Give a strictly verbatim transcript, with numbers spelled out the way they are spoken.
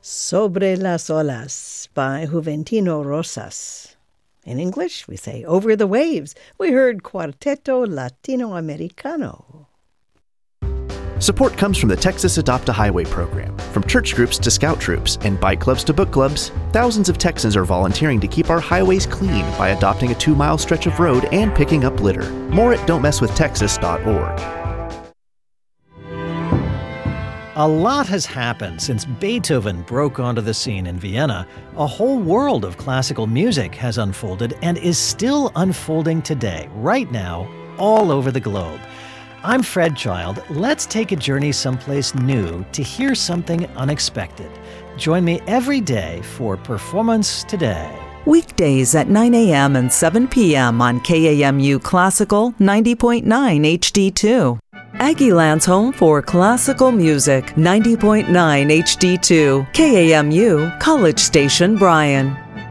Sobre las Olas by Juventino Rosas. In English, we say Over the Waves. We heard Cuarteto Latinoamericano. Support comes from the Texas Adopt a Highway program. From church groups to scout troops and bike clubs to book clubs, thousands of Texans are volunteering to keep our highways clean by adopting a two-mile stretch of road and picking up litter. More at don't mess with texas dot org. A lot has happened since Beethoven broke onto the scene in Vienna. A whole world of classical music has unfolded and is still unfolding today, right now, all over the globe. I'm Fred Child. Let's take a journey someplace new to hear something unexpected. Join me every day for Performance Today. Weekdays at nine a.m. and seven p.m. on K A M U Classical ninety point nine H D two. Aggieland's home for classical music, ninety point nine H D two. K A M U, College Station, Bryan.